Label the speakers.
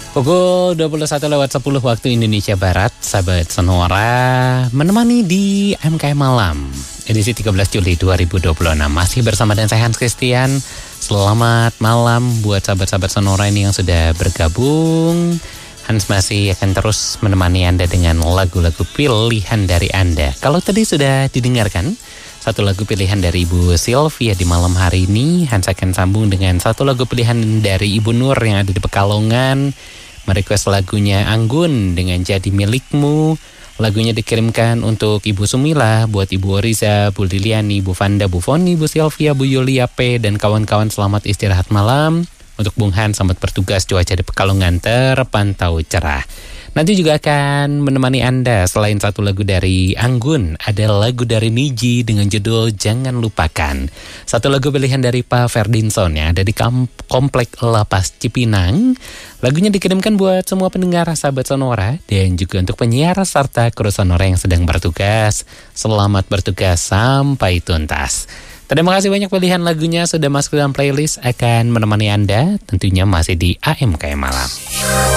Speaker 1: Pukul 21:10 waktu Indonesia Barat, sahabat Sonora menemani di MKM Malam edisi 13 Juli 2026. Masih bersama dan saya Hans Christian. Selamat malam buat sahabat-sahabat Sonora ini yang sudah bergabung. Hans masih akan terus menemani Anda dengan lagu-lagu pilihan dari Anda. Kalau tadi sudah didengarkan satu lagu pilihan dari Ibu Sylvia di malam hari ini, Hans akan sambung dengan satu lagu pilihan dari Ibu Nur yang ada di Pekalongan. Merequest lagunya Anggun dengan Jadi Milikmu. Lagunya dikirimkan untuk Ibu Sumila, buat Ibu Oriza, Bu Liliani, Bu Fanda, Bu Foni, Bu Sylvia, Bu Yulia P, dan kawan-kawan selamat istirahat malam. Untuk Bung Han, selamat bertugas, cuaca di Pekalongan terpantau cerah. Nanti juga akan menemani Anda selain satu lagu dari Anggun, ada lagu dari Niji dengan judul Jangan Lupakan. Satu lagu pilihan dari Pak Ferdinson yang ada di Komplek Lapas Cipinang. Lagunya dikirimkan buat semua pendengar sahabat Sonora dan juga untuk penyiar serta kru Sonora yang sedang bertugas. Selamat bertugas sampai tuntas. Terima kasih banyak pilihan lagunya sudah masuk dalam playlist, akan menemani Anda tentunya masih di AMKM Malam.